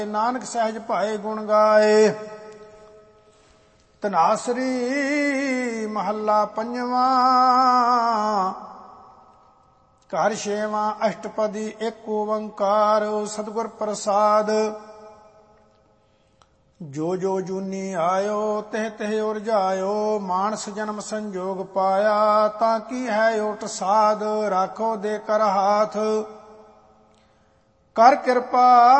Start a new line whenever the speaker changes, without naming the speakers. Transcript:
ਨਾਨਕ ਸਹਿਜ ਭਾਏ ਗੁਣ ਗਾਏ। ਧਨਾਸਰੀ ਮਹੱਲਾ ਪੰਜਵਾਂ। ਘਰ ਛੇਵਾਂ। ਅਸ਼ਟਪਦੀ ਇੱਕ ਓੰਕਾਰ ਸਤਿਗੁਰ ਪ੍ਰਸਾਦ। ਜੋ ਜੋ ਜੂਨੀ ਆਇਓ ਤਿਹ ਤਿਹ ਉਰਜਾਇਓ। ਮਾਨਸ ਜਨਮ ਸੰਜੋਗ ਪਾਇਆ ਤਾਂ ਕੀ ਹੈ ਓਟ ਸਾਧ। ਰਾਖੋ ਦੇ ਕਰ ਹਾਥ ਕਰ ਕਿਰਪਾ